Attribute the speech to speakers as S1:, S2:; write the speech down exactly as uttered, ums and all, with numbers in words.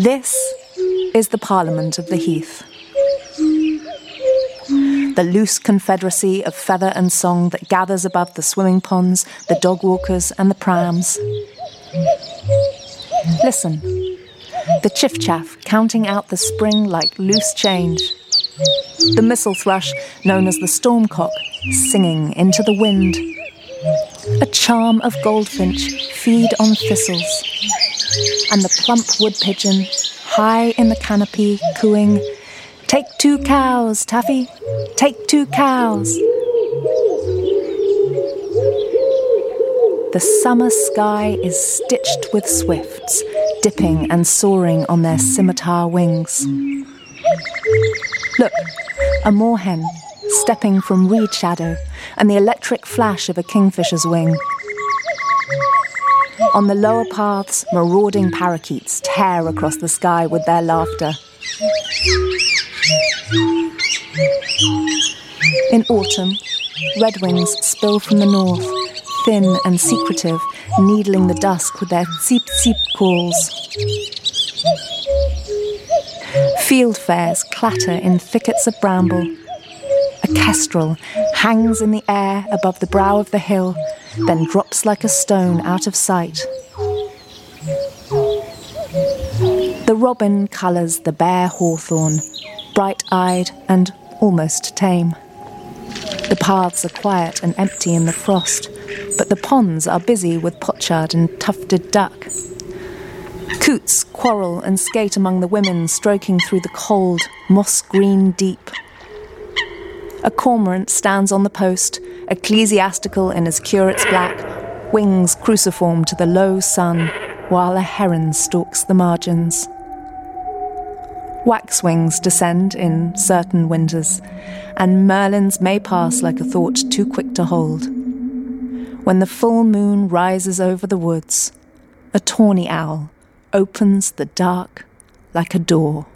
S1: This is the Parliament of the Heath. The loose confederacy of feather and song that gathers above the swimming ponds, the dog walkers and the prams. Listen, the chiff-chaff counting out the spring like loose change. The missel thrush, known as the stormcock, singing into the wind. A charm of goldfinch feed on thistles. And the plump wood pigeon, high in the canopy, cooing, "Take two cows, Taffy, take two cows." The summer sky is stitched with swifts, dipping and soaring on their scimitar wings. Look, a moorhen, stepping from reed shadow, and the electric flash of a kingfisher's wing. On the lower paths, marauding parakeets tear across the sky with their laughter. In autumn, redwings spill from the north, thin and secretive, needling the dusk with their tseep-tseep calls. Fieldfares clatter in thickets of bramble. A kestrel hangs in the air above the brow of the hill, then drops like a stone out of sight. The robin colours the bare hawthorn, bright-eyed and almost tame. The paths are quiet and empty in the frost, but the ponds are busy with pochard and tufted duck. Coots quarrel and skate among the women stroking through the cold, moss-green deep. A cormorant stands on the post, ecclesiastical in his curate's black, wings cruciform to the low sun, while a heron stalks the margins. Waxwings descend in certain winters, and merlins may pass like a thought too quick to hold. When the full moon rises over the woods, a tawny owl opens the dark like a door.